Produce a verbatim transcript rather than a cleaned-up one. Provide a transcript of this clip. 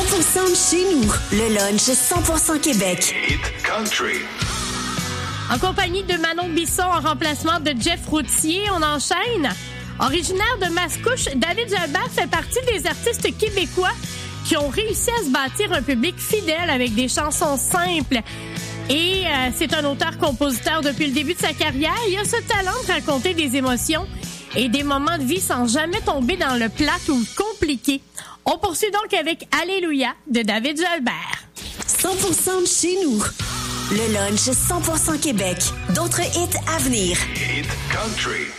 pour cent de chez nous. Le lunch cent pour cent Québec. Hit Country. En compagnie de Manon Bisson en remplacement de Jeff Routier, on enchaîne. Originaire de Mascouche, David Jalbert fait partie des artistes québécois qui ont réussi à se bâtir un public fidèle avec des chansons simples. Et euh, c'est un auteur-compositeur depuis le début de sa carrière. Il a ce talent de raconter des émotions et des moments de vie sans jamais tomber dans le plat ou le compliqué. On poursuit donc avec Alléluia de David Jalbert. cent pour cent de chez nous. Le lunch cent pour cent Québec. D'autres hits à venir. Hit Country.